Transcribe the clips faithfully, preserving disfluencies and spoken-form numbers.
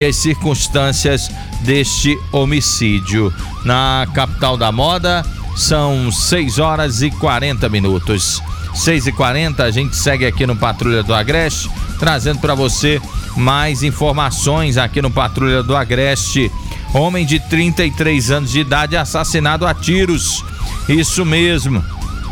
as circunstâncias deste homicídio. Na capital da moda, são seis horas e quarenta minutos. seis e quarenta, a gente segue aqui no Patrulha do Agreste, trazendo para você mais informações aqui no Patrulha do Agreste. Homem de trinta e três anos de idade assassinado a tiros. Isso mesmo.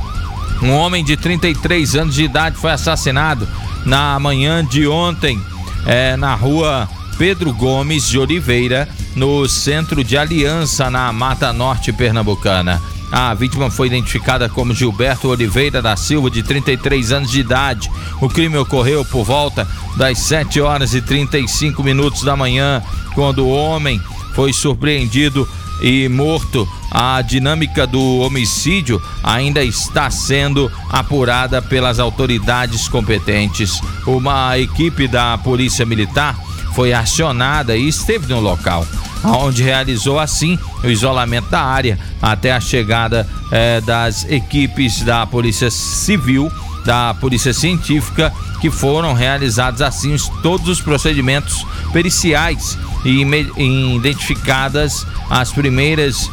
Um homem de trinta e três anos de idade foi assassinado na manhã de ontem, é, na rua Pedro Gomes de Oliveira, no centro de Aliança, na Mata Norte pernambucana. A vítima foi identificada como Gilberto Oliveira da Silva, de trinta e três anos de idade. O crime ocorreu por volta das sete horas e trinta e cinco minutos da manhã, quando o homem foi surpreendido e morto. A dinâmica do homicídio ainda está sendo apurada pelas autoridades competentes. Uma equipe da Polícia Militar foi acionada e esteve no local, onde realizou assim o isolamento da área até a chegada eh, das equipes da Polícia Civil, da Polícia Científica, que foram realizados assim todos os procedimentos periciais e, e identificadas as primeiras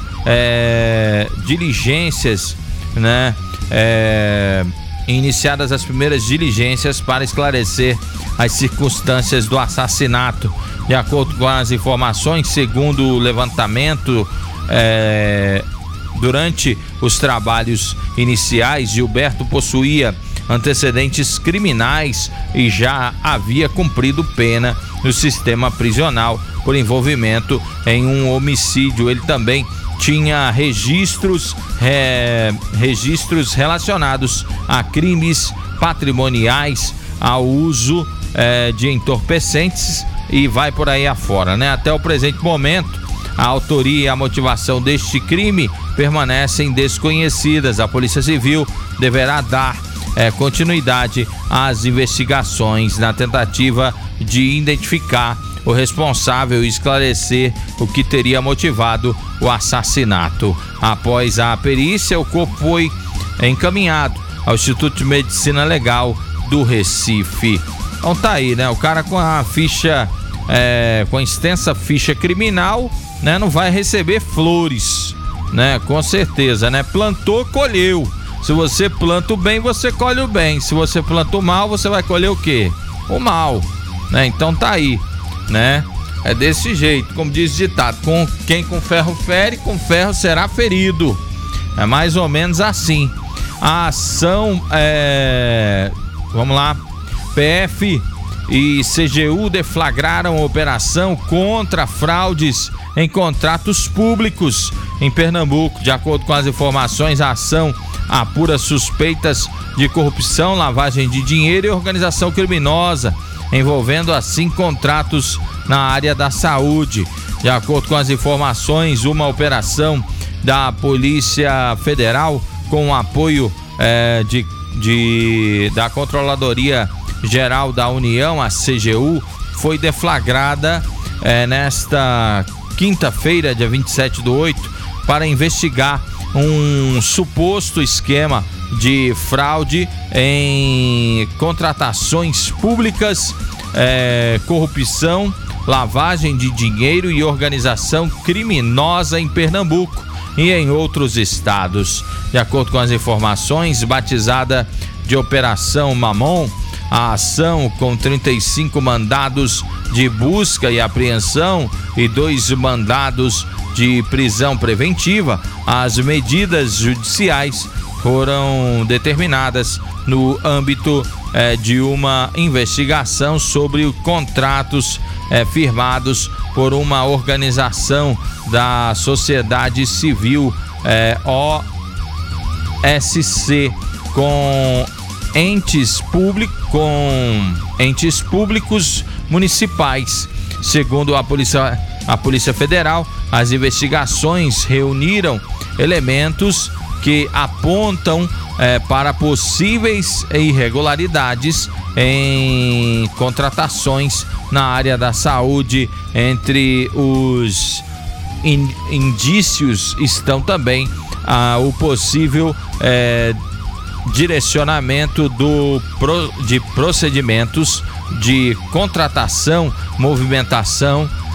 eh, diligências, né? Eh, iniciadas as primeiras diligências para esclarecer as circunstâncias do assassinato. De acordo com as informações, segundo o levantamento, é, durante os trabalhos iniciais, Gilberto possuía antecedentes criminais e já havia cumprido pena no sistema prisional por envolvimento em um homicídio. Ele também tinha registros, é, registros relacionados a crimes patrimoniais, ao uso é, de entorpecentes e vai por aí afora, né? Até o presente momento, a autoria e a motivação deste crime permanecem desconhecidas. A Polícia Civil deverá dar é, continuidade às investigações na tentativa de identificar o responsável e esclarecer o que teria motivado o assassinato. Após a perícia, o corpo foi encaminhado ao Instituto de Medicina Legal do Recife. Então tá aí, né? O cara com a ficha, é, com a extensa ficha criminal, né? Não vai receber flores, né? Com certeza, né? Plantou, colheu. Se você planta o bem, você colhe o bem. Se você planta o mal, você vai colher o quê? O mal, né? Então tá aí, né? É desse jeito, como diz o ditado, com quem com ferro fere, com ferro será ferido. É mais ou menos assim. A ação, é... vamos lá, P F e C G U deflagraram operação contra fraudes em contratos públicos em Pernambuco. De acordo com as informações, a ação apura suspeitas de corrupção, lavagem de dinheiro e organização criminosa, envolvendo assim contratos na área da saúde. De acordo com as informações, uma operação da Polícia Federal com o apoio é, de, de, da Controladoria Geral da União, a C G U, foi deflagrada é, nesta quinta-feira, dia vinte e sete do oito, para investigar um suposto esquema de fraude em contratações públicas, é, corrupção, lavagem de dinheiro e organização criminosa em Pernambuco e em outros estados. De acordo com as informações, batizada de Operação Mamon, a ação, com trinta e cinco mandados de busca e apreensão e dois mandados de prisão preventiva, as medidas judiciais foram determinadas no âmbito eh, de uma investigação sobre contratos eh, firmados por uma organização da sociedade civil, eh, O S C, com entes públicos, com entes públicos municipais. Segundo a Polícia, a Polícia Federal, as investigações reuniram elementos que apontam eh, para possíveis irregularidades em contratações na área da saúde. Entre os in, indícios estão também ah, o possível eh, direcionamento do, de procedimentos de contratação, movimentação